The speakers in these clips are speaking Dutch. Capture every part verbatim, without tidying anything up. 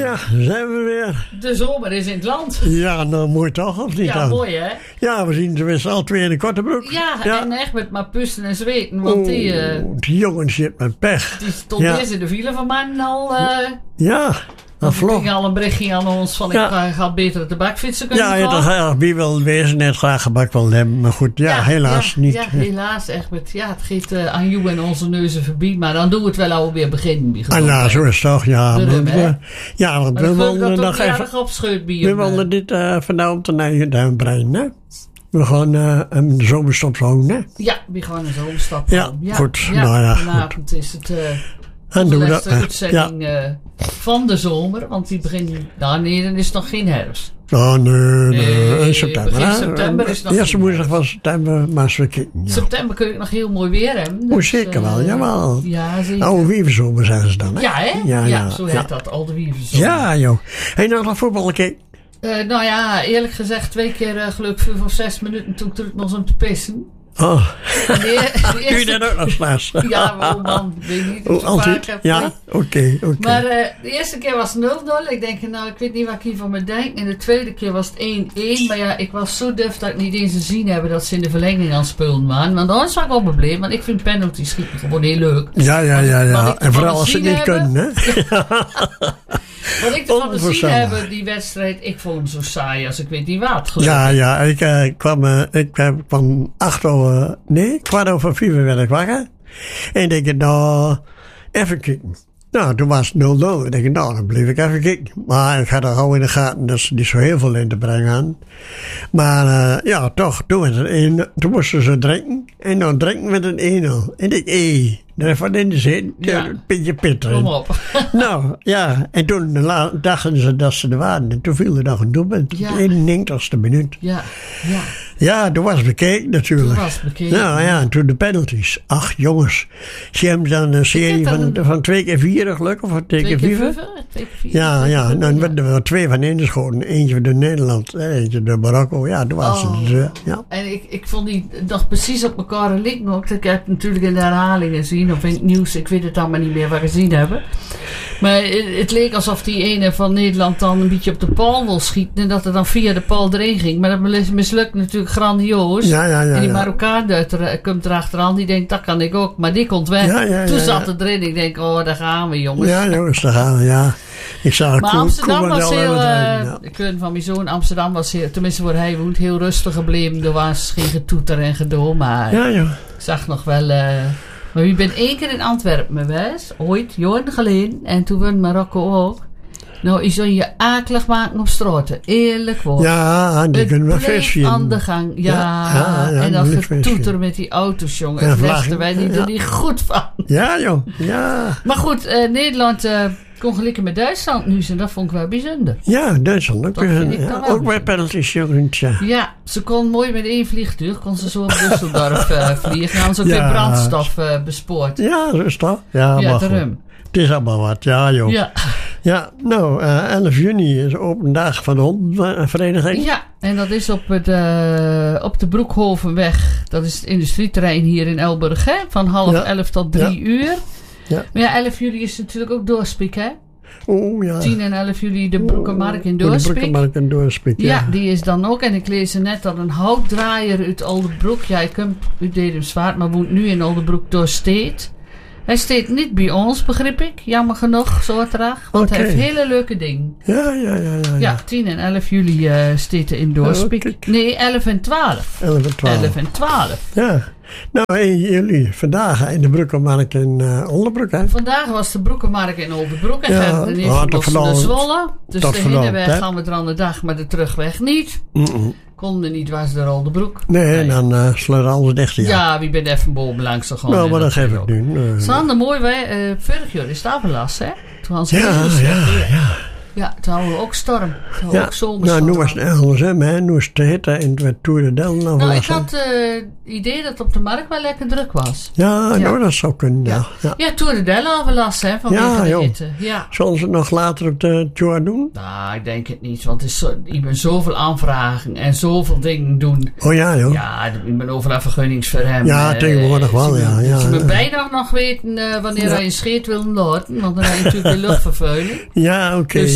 Ja, zijn we weer. De zomer is in het land. Ja, nou mooi toch, of niet Ja, dan? mooi hè? Ja, we zien tenminste al twee in de korte broek. Ja, ja. en echt met maar pusten en zweten. Want die, uh, oh, die jongen zit met pech. die stond ja. eerst in de file van man al... Uh, ja, dat vlog. vlog. ging al een berichtje aan ons van Ja. ik uh, ga beter de bakfietsen kunnen Ja, ja, gaan. dat ja, wie wil wezen net graag gebak wil hebben. Maar goed, ja, Ja, helaas ja, niet. Ja, helaas echt. Met, ja, het geeft uh, aan jou en onze neuzen voorbij. Maar dan doen we het wel alweer beginnen. Ah, ja, zo is het toch. Ja, De rum, maar, hè? uh, ja want Maar we ik geloof wilden dat nog het ook even... erg opscheurt bij We hem. wilden dit uh, vanavond naar je duim brengen, hè? We gaan uh, een zomerstop houden, hè? Ja, we gaan een zomerstap. Ja, ja, goed. Ja, Nou ja, vanavond is het... Uh, En Onze doen we dat. laatste uh, uitzending ja. uh, van de zomer. Want die begint... Nou nee, dan is het nog geen herfst. Oh, nee, nee. Nee, In september, begin hè? september is nog Eerste niet woensdag van september, maar eens kijken. Ja. September kun je nog heel mooi weer hebben. Oh, Dus, zeker wel, uh, jawel. Ja, zeker. Oude wieverzomer zeggen ze dan, hè? Ja, hè? Ja, Ja, ja, zo ja. heet dat. Al de wieverzomer. Ja, joh. Hé, nou dat voetbal, kijk. Uh, nou ja, eerlijk gezegd, twee keer uh, gelukkig vijf of zes minuten toen terug nog om te pissen. Oh, De, de doe je eerste, dat ook nog slaas? ja, maar oh man, weet niet. Oh, Zo altijd? vaak heb Ja, ik. oké, okay, oké. Okay. Maar uh, de eerste keer was nul nul. Ik denk, nou, ik weet niet wat ik hiervan moet denken. En de tweede keer was het één één. Maar ja, ik was zo duf dat ik niet eens gezien heb dat ze in de verlenging aan het spelen waren. Want anders was ik wel probleem. Want ik vind penalty schieten gewoon heel leuk. Ja, ja, ja, Wat ja. ik En vooral ervan als ze het niet gezien kunnen, hè? Wat ik ervan gezien Onverstaanbaar. heb, die wedstrijd, ik vond hem zo saai als ik weet niet wat. Gelukkig. Ja, ja. Ik uh, kwam, uh, ik uh, kwam acht over... Nee, kwart over vier werd ik wakker. En ik denk, nou, even kijken. Nou, toen was het nul nul. Ik denk, nou, dan bleef ik even kijken. Maar ik had er al in de gaten dat ze niet zo heel veel in te brengen hadden. Maar uh, ja, toch, toen, was het een, toen moesten ze drinken. En dan drinken met een één nul. En ik, hé, daar heeft wat in de zin. Ja. Een beetje pit erin. Kom op. Nou, ja. En toen la- dachten ze dat ze er waren. En toen viel er nog een doelpunt. Ja. De eenennegentigste minuut. Ja, ja. Ja, toen was het bekeken natuurlijk. Toen was het bekeken. Nou ja, en toen de penalties. Ach jongens. Ze hebben dan een serie heb van, dan- van twee keer vier geluk. Of twee keer vier. vijf, hè? Twee keer vier. Ja, Twee ja. keer Dan vier, werden er twee van ingeschoten. Eentje door Nederland. Eentje door Marokko. Ja, toen was Oh. het. Dus, uh, ja. En ik, ik vond die nog precies op elkaar liggen ook. Ik heb het natuurlijk in de herhalingen gezien. Of in het nieuws. Ik weet het allemaal niet meer wat we gezien hebben. Maar het, het leek alsof die ene van Nederland dan een beetje op de paal wil schieten. En dat er dan via de paal erin ging. Maar dat mislukt natuurlijk grandioos. Ja, ja, ja. en die ja. Marokkaan er, komt erachteraan. Die denkt, dat kan ik ook. Maar die komt weg. Ja, ja, Toen ja, zat ja. het erin. Ik denk, oh, daar gaan we jongens. Ja, jongens, daar gaan we. Ja. Ik zag Maar Koen- Amsterdam Koen was wel heel, even uh, rijden, ja. de kleun van mijn zoon, Amsterdam was heel, tenminste waar hij woont, heel rustig gebleven. Er was geen getoeter en gedoe, maar Ja, joh. ik zag nog wel... Uh, maar wie bent één keer in Antwerpen geweest, ooit, jaren geleden, en toen won Marokko ook. Nou, je zou je akelig maken op straat, eerlijk woord. Ja, die Het kunnen we bleef feestvieren. aan de gang, ja. Ja, ja, ja, en dat bleef getoeter feestvieren. met die auto's, jongen. Ja, Dat vlaggen, wisten wij niet, ja. er niet goed van. Ja, joh. Ja. Maar goed, uh, Nederland uh, kon gelijk met Duitsland nu zijn, dat vond ik wel bijzonder. Ja, Duitsland ook. Dat weer, vind ik ja, dan wel ook bij bijzonder. penalties, jongens. Ja. Ja, ze kon mooi met één vliegtuig. Kon ze zo op Düsseldorf uh, vliegen. Dan hadden ze ook Ja. weer brandstof uh, bespoord. Ja, zo is dat. Ja, Ja, maar de goed. rum. Het is allemaal wat, ja joh. Ja, Ja. nou, uh, elf juni is open dag van de hondenvereniging. ja, en dat is op, het, uh, op de Broekhovenweg. Dat is het industrieterrein hier in Elburg. Hè? Van half Ja. elf tot drie Ja. uur. Ja. Maar ja, elf juli is natuurlijk ook Doorspiek. Hè? Oh ja. tien en elf juli de Broekenmarkt in De Doorspiek. Broekenmarkt in Doorspiek, Ja, ja. die is dan ook. En ik lees er net dat een houtdraaier uit Oldebroek. Ja, ik kom uit Dedemsvaart, maar woont nu in Oldebroek doorsteekt. Hij steekt niet bij ons, begrijp ik. Jammer genoeg, zo traag. Want Oké. hij heeft hele leuke dingen. Ja, ja, ja, ja. Ja, ja. tien en elf juli uh, steekt er in Doorspiek. Oh, kijk. Nee, elf en twaalf. elf en twaalf. elf en twaalf. Ja. Nou, één juli, vandaag in de Broekenmarkt in uh, Onderbroek, hè. Vandaag was de Broekenmarkt in Oldebroek. En Ja, verder heeft oh, het dat de verloopt. Zwolle. Dus Dat de verloopt, hinderweg hè? gaan we er aan de dag, maar de terugweg niet. Mm-mm. Konden niet, was de Oldebroek. Nee, en dan uh, sluit alles dicht, ja. Ja, wie bent even boven langs te gaan. nou, en maar dat geef vind ik ook. nu. Uh, Ze hadden mooi, wij, uh, vorig jaar is het afgelast, hè? Toen hadden ze ja, heel slecht ja, weer. ja. Ja, toen hadden we ook storm. Toen hadden we Ja, ook zomerstorm. nou, nu was het andersom, hè. Nu is het te hitte en het werd Tour de Del. Nou, Nou, ik verlassen. had het uh, idee dat het op de markt wel lekker druk was. Ja, Ja. nou, dat zou kunnen, ja. ja. Ja, Tour de Del afgelast, hè? Vanwege Ja, de joh. hitte. Ja. Zullen ze het nog later op de tour doen? Nou, ik denk het niet, want het is zo, je bent zoveel aanvragen en zoveel dingen doen. Oh ja, joh. Ja, ik ben overal vergunningsverhem. Ja, tegenwoordig wel, ze ja, moet- ja, Ze moeten ja. bijna nog weten uh, wanneer Ja. hij een scheet wil laten, want dan heb je natuurlijk de luchtvervuiling. Ja, oké. Dus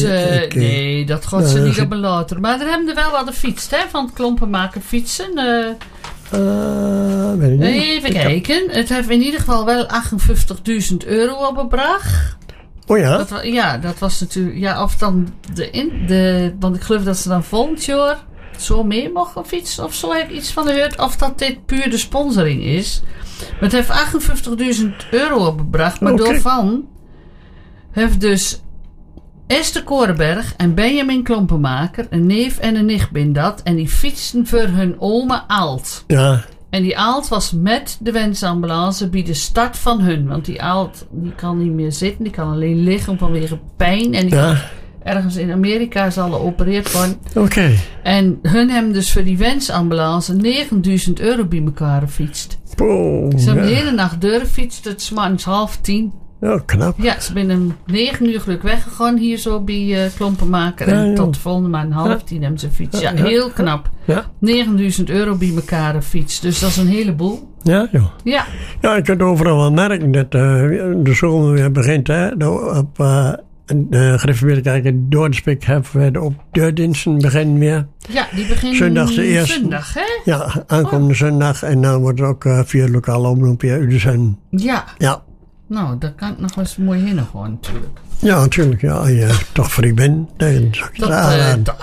uh, ik, nee, dat gaat nou, ze niet dat- op een later. Maar er hebben er wel wat gefietst, hè? Van het klompenmaken fietsen. Uh, Uh, weet ik niet. even Ik heb- kijken. Het heeft in ieder geval wel achtenvijftigduizend euro opgebracht. Oh ja? Dat, wa- ja, dat was natuurlijk... Ja, of dan de, in, de... Want ik geloof dat ze dan volgend jaar zo mee mogen fietsen of zo. Heb ik iets van gehoord. Of dat dit puur de sponsoring is. Maar het heeft achtenvijftigduizend euro opgebracht. Maar Oké. doorvan heeft dus Esther Korenberg en Benjamin Klompenmaker, een neef en een nicht bin dat. En die fietsten voor hun oma Aalt. Ja. En die Aalt was met de wensambulance bij de start van hun. Want die Aalt die kan niet meer zitten. Die kan alleen liggen vanwege pijn. En die Ja. ergens in Amerika zal geopereerd worden. Oké. En hun hebben dus voor die wensambulance negenduizend euro bij elkaar gefietst. Oh, Ze hebben de ja. hele nacht doorgefietst. Het is morgens half tien. Ja, knap. Ja, ze zijn om negen uur gelukkig weggegaan hier zo bij uh, Klompenmaker. Ja, en joh. tot de volgende maand half Ja. tien hebben ze fiets. Ja, Ja, ja. heel knap. Ja. negenduizend euro bij elkaar fiets. Dus dat is een heleboel. Ja, joh. Ja, Ja, ik kan overal wel merken dat uh, de zomer weer begint. Hè. Nou, op uh, de gereformeerde kerk in Doornspik hebben we de op deurdiensten beginnen weer. ja die beginnen Zondag de eerste. zondag, hè? Ja, aankomende zondag. En dan wordt er ook uh, via de lokale omroep weer Udesen. Ja, Ja. nou, daar kan ik nog wel eens mooi heen gaan natuurlijk. Ja, natuurlijk. Ja, als je toch vrij bent, dan zou ik je Dat, het uh, aanraden. dat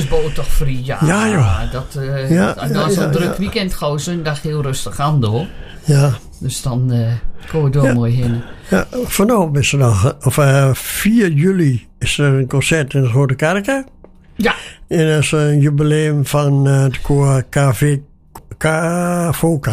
is er een concert in het Rode Kerken. Ja, En dat is een jubileum van uh, het koor K V K.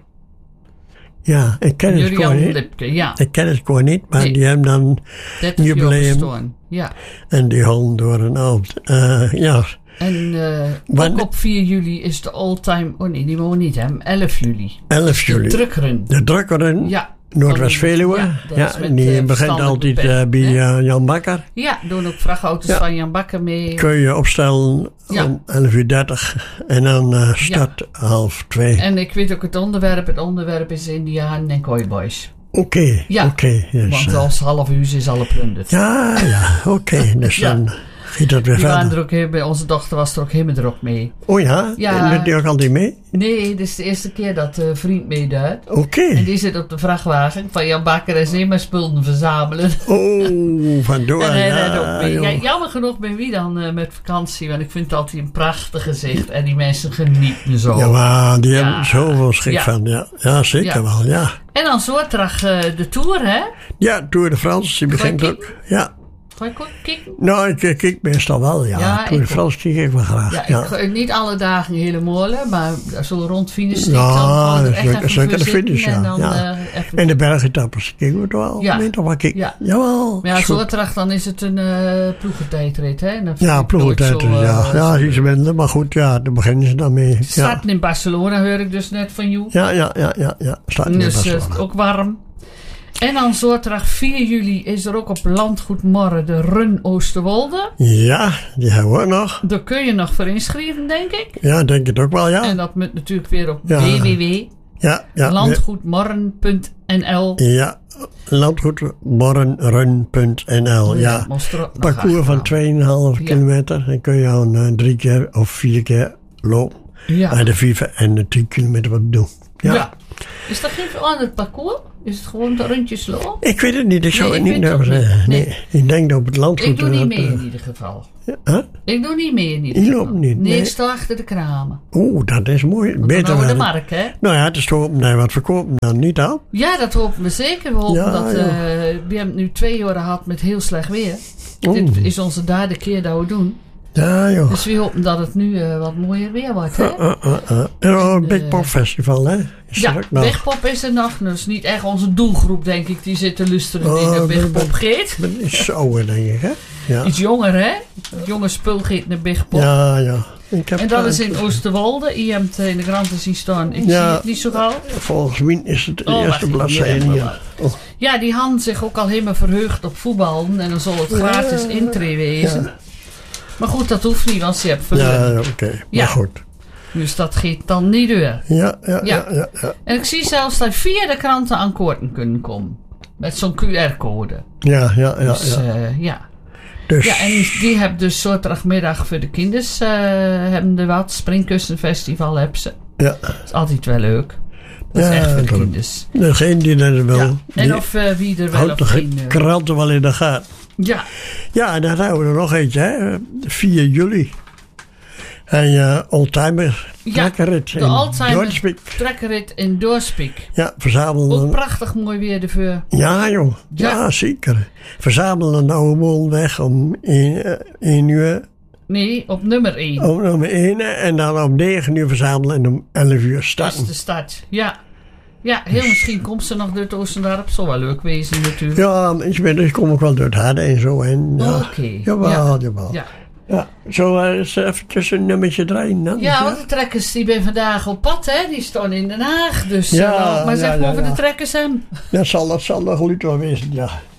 Ja, ik ken het koor Julian niet. Lipke, ja. Ik ken het koor niet, maar Nee. die hebben dan dertig jaar jubileum. bestaan. Ja. en die halen door een avond. Uh, ja, En uh, Wanneer- ook op vier juli is de all-time... Oh nee, die mogen we niet hebben. elf juli. elf De juli. drukrun. De drukkeren, Ja. Noordwest-Veluwe. Ja, Ja, dat is met, die uh, begint verstandelijk altijd uh, beperkt, bij hè? uh, Jan Bakker. Ja, doen ook vrachtauto's Ja. van Jan Bakker mee. Kun je opstellen Ja. om elf uur dertig en dan uh, start half twee. En ik weet ook het onderwerp. Het onderwerp is Indianen en Cowboys. Oké, Ja. oké. dus, Want uh, als half uur is al geplunderd. ja, ja, oké. Dus Ja. dan gaat dat weer Die waren verder. er ook, heel- bij onze dochter was er ook helemaal druk mee. Oh ja? Ja. En doet die ook altijd mee? Nee, dit is de eerste keer dat een vriend meeduidt. Oké. En die zit op de vrachtwagen van Jan Bakker en ze maar spullen verzamelen. Oh, vandoor. En hij ja, rijdt ook mee. joh. Ja, jammer genoeg ben wie dan uh, met vakantie. Want ik vind het altijd een prachtig gezicht. En die mensen genieten zo. Ja, maar die Ja. hebben zoveel schrik Ja. van. Ja, ja zeker Ja. wel, ja. En dan zo terug uh, de Tour, hè? Ja, Tour de France, die begint je ook. Ja. Ga je ook kijken? Nou, ik ik kijk meestal wel, ja. Ja, Tour de ik France kijk ik wel graag. Ja, Ja, ik ga niet alle dagen helemaal, maar zo rond Finestriek. Ja, dan gaan we dat er is echt leuk- even zeker voor de zitten finish, ja. En dan Ja. uh, even... En de bergetappers kijken we toch wel. Ja. Ja. Toch wel kijken. Ja. Jawel. Maar ja, Is zo goed. terug dan is het een uh, ploegentijdrit, hè? En dan vind Ja, ik ploegentijd. nooit zo, Ja, uh, ja, iets minder. Maar goed, ja, daar beginnen ze dan mee. Ja, Starten in Barcelona, hoor ik dus net van jou. ja, ja, ja, ja. ja. Staat in Dus uh, Barcelona. is ook warm. En dan zaterdag vier juli is er ook op Landgoed Morren de Run Oosterwolde. Ja, die hebben we ook nog. Daar kun je nog voor inschrijven, denk ik. Ja, denk het ook wel, ja. En dat moet natuurlijk weer op Ja. w w w punt Ja, ja. landgoedmorren punt n l. Ja, landgoedmorrenrun punt n l. Ja, moest er ook nog parcours van achteraan. twee komma vijf Ja. kilometer. Dan kun je al uh, drie keer of vier keer lopen. Ja. En de vier en de tien kilometer wat doen. Ja. Ja. Is dat geen veranderd parcours? Is het gewoon de rondjes lopen? Ik weet het niet, ik zou Nee, het ik niet weet het durven ook zeggen. niet. Nee. ik denk dat op het landgoed... Ik doe niet dat, mee uh, in ieder geval. Huh? Ik doe niet mee in ieder Je geval. loopt niet, Nee, nee. ik sta achter de kramen. Oeh, dat is mooi. Want Beter dan houden wel. we de markt, hè? Nou ja, het is toch op nee, wat verkopen dan niet al? Ja, dat hopen we zeker. We hopen Ja, dat... ja. Uh, we hebben nu twee jaar gehad met heel slecht weer. Oeh. Dit is onze derde keer dat we doen. Ja, joh. Dus we hopen dat het nu uh, wat mooier weer wordt, hè? Uh, uh, uh. En ook een Big eh, Pop Festival, hè? Is Ja, er ook nog? Big Pop is er nog. Dus niet echt onze doelgroep, denk ik, die zit te luisteren die Oh, naar Big ben- Pop gaat. Dat is ouder, denk ik, hè? Ja, Iets jonger, hè? Het jonge spul gaat naar Big Pop. ja. ja. Ik heb, En dat uh, is in Oosterwolde. Je hebt het in de kranten zien staan. Ik Ja. zie het niet zo gauw. Volgens mij is het de Oh, eerste wacht, bladzijde hier hier. hebben Oh, Ja, die hadden zich ook al helemaal verheugd op voetballen. En dan zal het gratis Ja. intree wezen. Ja. Maar goed, dat hoeft niet, want ze hebben verloren. ja, ja, oké. Ja. Maar goed. Dus dat gaat dan niet door. Ja, ja, ja, Ja. ja. ja. En ik zie zelfs dat via de kranten aan korten kunnen komen. Met zo'n Q R-code. Ja, ja, ja. Dus ja. ja. ja. Dus, Ja, en die hebben dus zaterdagmiddag voor de kinders uh, hebben er wat. Springkustenfestival hebben ze. ja. Dat is altijd wel leuk. Dat is Ja, echt voor de dat- kinders. Degene die dat wil, Ja. En die of uh, wie er wel houdt of de geen... uh, kranten wel in de gaten. ja, Ja, en dan hebben we er nog eentje, hè. vier juli. En uh, Oldtimer Ja, trekkerrit de in Oldtimer Doornspik. trekkerrit in Doorspik. Ja, verzamelen. Ook prachtig mooi weer ervoor. Ja, joh. Ja, Ja. zeker. Verzamelen een oude molweg om één uur. Nee, op nummer één. Om nummer één. En dan om negen uur verzamelen en om elf uur Dat starten. is de start. Ja. Ja, heel misschien komt ze nog door het Oostendorp. Zal wel leuk wezen natuurlijk. Ja, inmiddels kom ik wel door het harde en zo. En, ja. Oké. Jawel, Ja. jawel. Ja. Ja. Zo uh, eens eventjes een nummertje draaien dan. Ja, want de trekkers die ben vandaag op pad, hè? Die staan in Den Haag. Dus, Ja, uh, maar ja, zeg ja, maar over ja. de trekkers hem. Dat zal, dat zal nog goed wel wezen, ja.